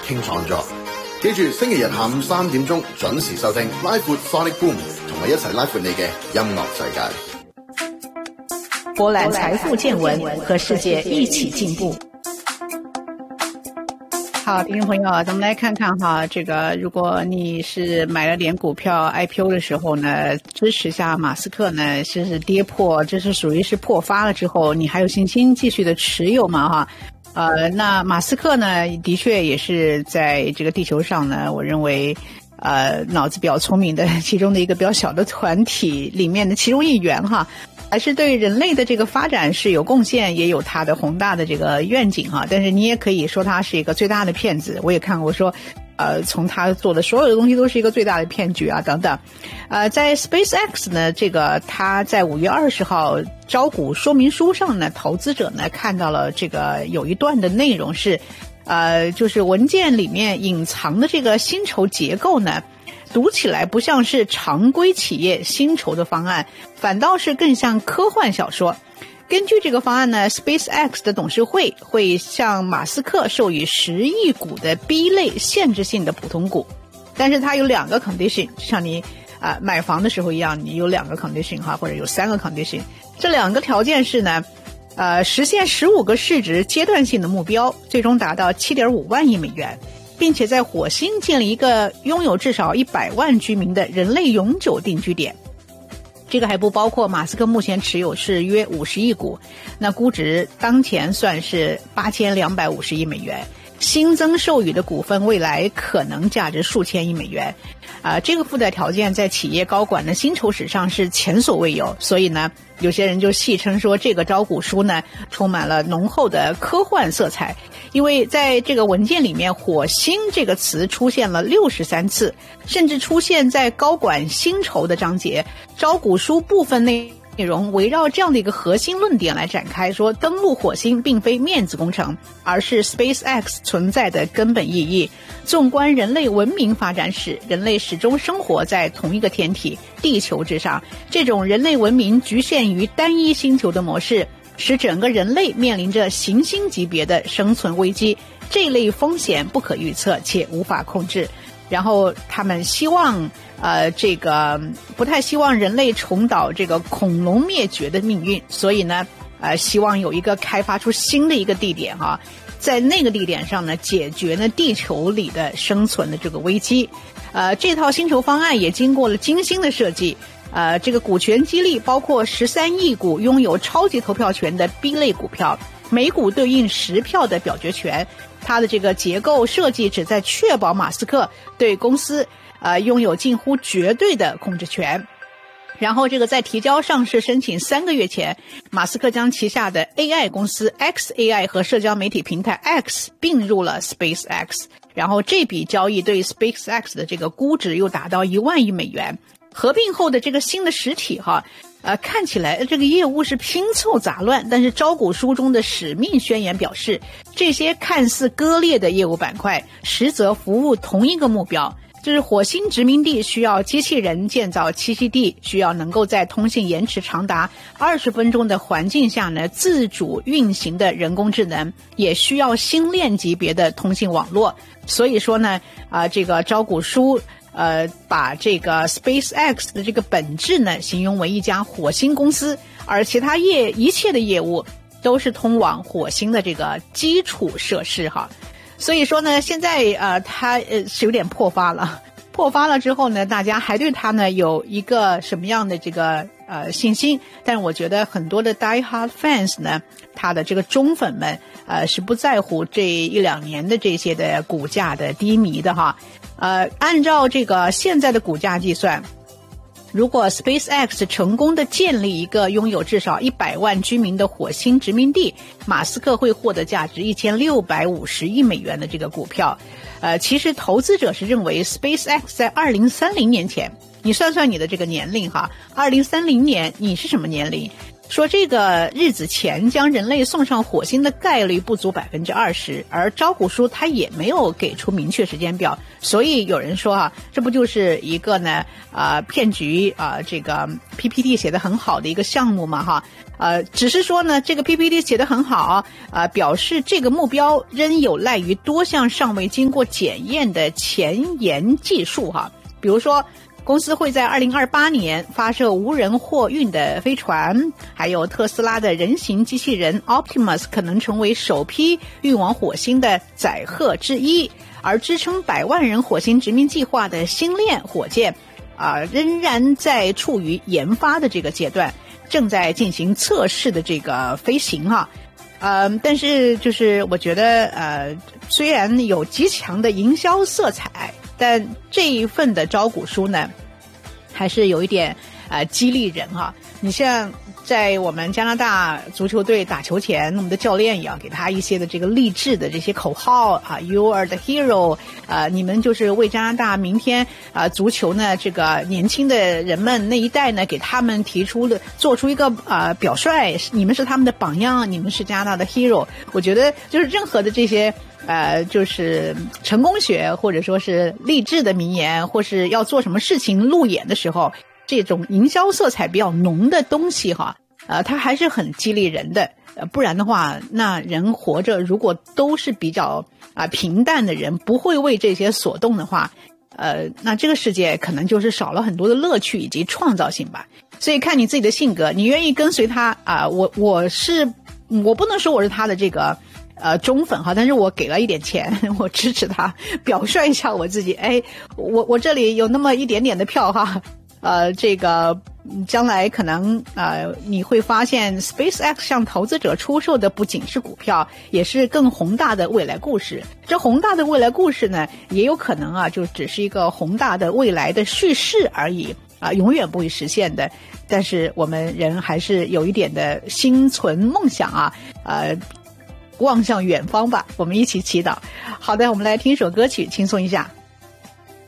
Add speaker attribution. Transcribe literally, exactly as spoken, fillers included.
Speaker 1: 傾創作。記住星期日下午三點鐘準時收聽拉闊 Sonic Boom， 同我一齊拉闊你嘅音樂世界。
Speaker 2: 博覽財富見聞，和世界一起進步。好，听众朋友，咱们来看看哈，这个如果你是买了点股票 I P O 的时候呢，支持下马斯克呢，是是跌破，这是属于是破发了之后，你还有信心继续的持有吗？哈，呃，那马斯克呢，的确也是在这个地球上呢，我认为呃脑子比较聪明的其中的一个比较小的团体里面的其中一员哈。还是对人类的这个发展是有贡献，也有他的宏大的这个愿景哈。但是你也可以说他是一个最大的骗子。我也看过说，呃，从他做的所有的东西都是一个最大的骗局啊等等。呃，在 SpaceX 呢，这个他在五月二十号招股说明书上呢，投资者呢看到了这个有一段的内容是，呃，就是文件里面隐藏的这个薪酬结构呢。读起来不像是常规企业薪酬的方案，反倒是更像科幻小说。根据这个方案呢 ，SpaceX 的董事会会向马斯克授予十亿股的 B 类限制性的普通股，但是它有两个 condition， 像你啊、呃、买房的时候一样，你有两个 condition 哈，或者有三个 condition。这两个条件是呢，呃，实现十五个市值阶段性的目标，最终达到 七点五万亿美元。并且在火星建立一个拥有至少一百万居民的人类永久定居点。这个还不包括马斯克目前持有是约五十亿股，那估值当前算是八千两百五十亿美元。新增授予的股份未来可能价值数千亿美元。啊、呃，这个附带条件在企业高管的薪酬史上是前所未有，所以呢，有些人就戏称说这个招股书呢充满了浓厚的科幻色彩，因为在这个文件里面，火星这个词出现了六十三次，甚至出现在高管薪酬的章节。招股书部分内内容围绕这样的一个核心论点来展开，说登陆火星并非面子工程，而是 SpaceX 存在的根本意义。纵观人类文明发展史，人类始终生活在同一个天体地球之上，这种人类文明局限于单一星球的模式，使整个人类面临着行星级别的生存危机，这类风险不可预测且无法控制。然后他们希望呃，这个不太希望人类重蹈这个恐龙灭绝的命运，所以呢，呃，希望有一个开发出新的一个地点哈，在那个地点上呢，解决呢地球里的生存的这个危机。呃，这套薪酬方案也经过了精心的设计。呃，这个股权激励包括十三亿股拥有超级投票权的 B 类股票，每股对应十票的表决权。它的这个结构设计旨在确保马斯克对公司呃拥有近乎绝对的控制权。然后这个在提交上市申请三个月前，马斯克将旗下的 A I 公司 X A I 和社交媒体平台 X 并入了 SpaceX， 然后这笔交易对 SpaceX 的这个估值又达到一万亿美元。合并后的这个新的实体哈，呃，看起来这个业务是拼凑杂乱，但是招股书中的使命宣言表示，这些看似割裂的业务板块，实则服务同一个目标，就是火星殖民地需要机器人建造栖息地，需要能够在通信延迟长达二十分钟的环境下呢自主运行的人工智能，也需要星链级别的通信网络。所以说呢，啊、呃，这个招股书。呃，把这个 SpaceX 的这个本质呢，形容为一家火星公司，而其他业一切的业务都是通往火星的这个基础设施哈。所以说呢，现在呃，它呃是有点破发了。破发了之后呢，大家还对它呢有一个什么样的这个呃信心？但是我觉得很多的 die hard fans 呢，他的这个忠粉们呃是不在乎这一两年的这些的股价的低迷的哈。呃，按照这个现在的股价计算，如果 SpaceX 成功的建立一个拥有至少一百万居民的火星殖民地，马斯克会获得价值一千六百五十亿美元的这个股票。呃，其实投资者是认为 SpaceX 在二零三零年前，你算算你的这个年龄哈，二零三零年你是什么年龄？ 说这个日子前将人类送上火星的概率不足百分之二十，而招股书它也没有给出明确时间表，所以有人说啊，这不就是一个呢啊、呃、骗局啊、呃，这个 P P T 写得很好的一个项目嘛哈，呃，只是说呢这个 P P T 写得很好啊、呃，表示这个目标仍有赖于多项尚未经过检验的前沿技术哈，比如说。公司会在二零二八年发射无人货运的飞船，还有特斯拉的人形机器人 Optimus 可能成为首批运往火星的载荷之一，而支撑百万人火星殖民计划的星链火箭啊、呃，仍然在处于研发的这个阶段，正在进行测试的这个飞行哈、啊。呃，但是就是我觉得呃，虽然有极强的营销色彩，但这一份的招股书呢，还是有一点呃激励人哈。你像在我们加拿大足球队打球前，我们的教练也要给他一些的这个励志的这些口号啊 ，You are the hero， 啊，你们就是为加拿大明天啊足球呢这个年轻的人们那一代呢，给他们提出的做出一个啊表率，你们是他们的榜样，你们是加拿大的 hero。我觉得就是任何的这些。呃，就是成功学或者说是励志的名言，或是要做什么事情路演的时候，这种营销色彩比较浓的东西哈，呃，它还是很激励人的。呃，不然的话，那人活着如果都是比较啊、呃、平淡的人，不会为这些所动的话，呃，那这个世界可能就是少了很多的乐趣以及创造性吧。所以看你自己的性格，你愿意跟随他啊、呃，我我是我不能说我是他的这个。呃，忠粉哈，但是我给了一点钱，我支持他，表率一下我自己。哎，我我这里有那么一点点的票哈，呃，这个将来可能呃你会发现 SpaceX 向投资者出售的不仅是股票，也是更宏大的未来故事。这宏大的未来故事呢，也有可能啊，就只是一个宏大的未来的叙事而已啊，永远不会实现的。但是我们人还是有一点的心存梦想啊，呃。望向远方吧，我们一起祈祷。好的，我们来听一首歌曲，轻松一下。